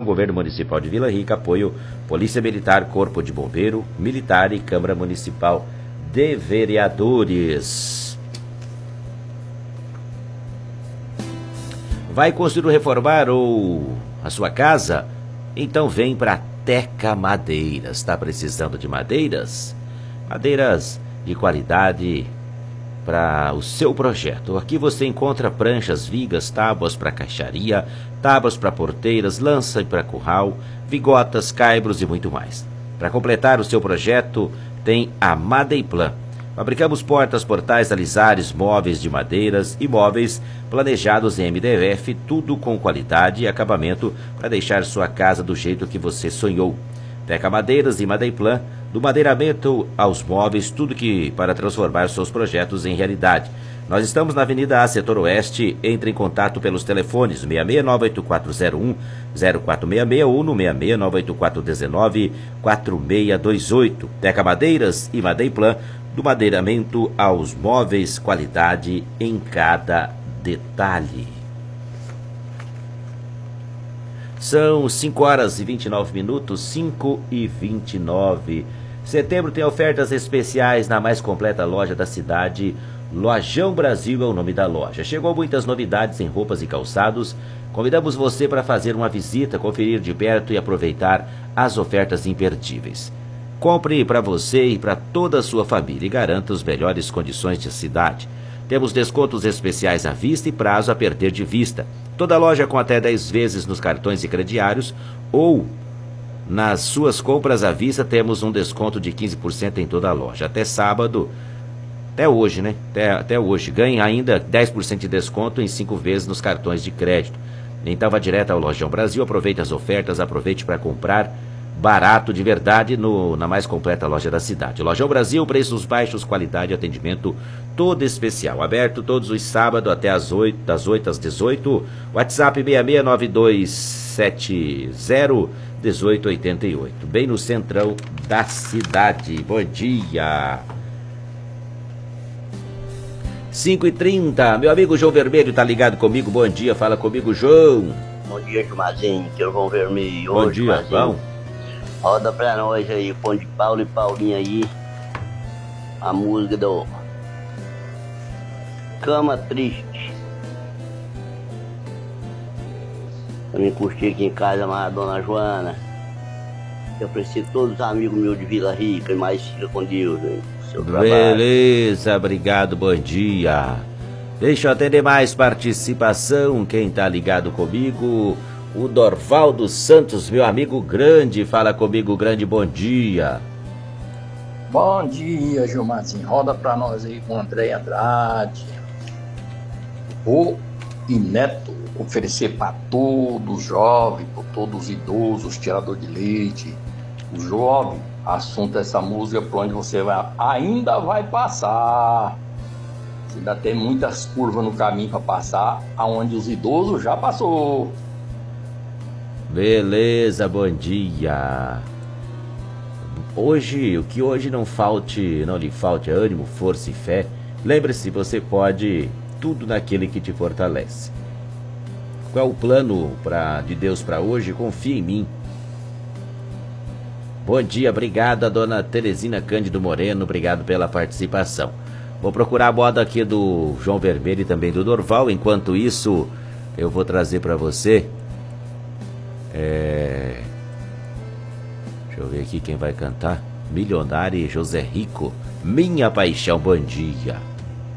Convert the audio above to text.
Governo Municipal de Vila Rica, apoio Polícia Militar, Corpo de Bombeiro Militar e Câmara Municipal de Vereadores. Vai construir ou reformar a sua casa? Então vem para Teca Madeiras. Está precisando de madeiras? Madeiras de qualidade para o seu projeto. Aqui você encontra pranchas, vigas, tábuas para caixaria, tábuas para porteiras, lança para curral, vigotas, caibros e muito mais. Para completar o seu projeto, tem a Madeiplan. Fabricamos portas, portais, alisares, móveis de madeiras e móveis planejados em MDF, tudo com qualidade e acabamento para deixar sua casa do jeito que você sonhou. Teca Madeiras e Madeiplan, do madeiramento aos móveis, tudo que para transformar seus projetos em realidade. Nós estamos na Avenida A, Setor Oeste. Entre em contato pelos telefones 66984010466 ou no 66984194628. Teca Madeiras e Madeiplan, do madeiramento aos móveis, qualidade em cada detalhe. São 5h29, 5h29. Setembro tem ofertas especiais na mais completa loja da cidade. Lojão Brasil é o nome da loja. Chegou muitas novidades em roupas e calçados. Convidamos você para fazer uma visita, conferir de perto e aproveitar as ofertas imperdíveis. Compre para você e para toda a sua família e garanta as melhores condições de cidade. Temos descontos especiais à vista e prazo a perder de vista. Toda loja com até 10 vezes nos cartões e crediários ou nas suas compras à vista temos um desconto de 15% em toda a loja. Até sábado, até hoje, né? Até hoje. Ganhe ainda 10% de desconto em 5 vezes nos cartões de crédito. Então vá direto ao Lojão Brasil, aproveite as ofertas, aproveite para comprar barato de verdade na mais completa loja da cidade. Lojão Brasil, preços baixos, qualidade e atendimento todo especial. Aberto todos os sábados até das 8 às 18. WhatsApp 6692701888. Bem no centrão da cidade. Bom dia. 5h30. Meu amigo João Vermelho tá ligado comigo. Bom dia, fala comigo, João. Bom dia, Gilmazinho, que é o João Vermelho. Bom dia, João. Roda pra nós aí, Pão de Paulo e Paulinha aí. A música do Cama Triste. Eu me curti aqui em casa, mas a Dona Joana. Eu preciso todos os amigos meus de Vila Rica, e mais fica com Deus, hein? Seu trabalho. Beleza, obrigado, bom dia. Deixa eu atender mais participação. Quem tá ligado comigo? O Dorvaldo Santos, meu amigo grande, fala comigo, grande, bom dia. Bom dia, Gilmarzinho, roda pra nós aí com André Andrade. Vô e neto, oferecer para todos os jovens, para todos os idosos, tirador de leite. O jovem, assunto essa música por onde você vai, ainda vai passar. Você ainda tem muitas curvas no caminho para passar, aonde os idosos já passou. Beleza, bom dia. Hoje, o que hoje não lhe falte ânimo, força e fé. Lembre-se, você pode tudo naquele que te fortalece. Qual é o plano de Deus para hoje? Confia em mim. Bom dia, obrigado, dona Teresina Cândido Moreno, obrigado pela participação. Vou procurar a moda aqui do João Vermelho e também do Dorval. Enquanto isso, eu vou trazer para você. Deixa eu ver aqui quem vai cantar. Milionário e José Rico, Minha Paixão, bom dia.